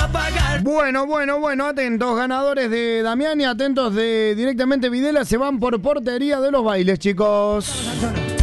Bueno, atentos, ganadores de Damián y atentos de directamente Videla, se van por portería de los bailes, chicos.